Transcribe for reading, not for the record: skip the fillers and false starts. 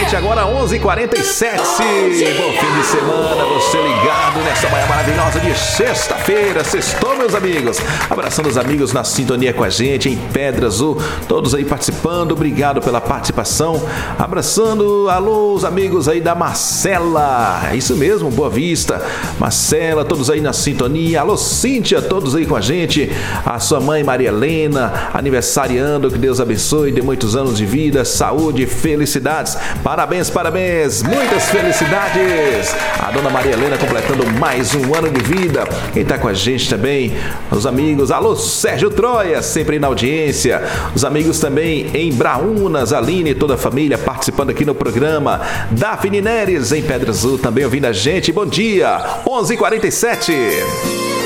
gente, agora 11h47. Bom fim de semana, você ligado nessa manhã maravilhosa de sexta-feira. Sextou, meus amigos. Abraçando os amigos na sintonia com a gente em Pedra Azul. Todos aí participando, obrigado pela participação. Abraçando, alô, os amigos aí da Marcela. É isso mesmo, Boa Vista. Marcela, todos aí na sintonia. Alô, Cíntia, todos aí com a gente. A sua mãe Maria Helena, aniversariando, que Deus abençoe, dê muitos anos de vida, saúde, felicidades. Parabéns, parabéns, muitas felicidades. A dona Maria Helena completando mais um ano de vida. Quem está com a gente também, os amigos, alô Sérgio Troia, sempre na audiência. Os amigos também em Braúnas, Aline e toda a família participando aqui no programa. Daphne Neres em Pedra Azul também ouvindo a gente. Bom dia, 11h47.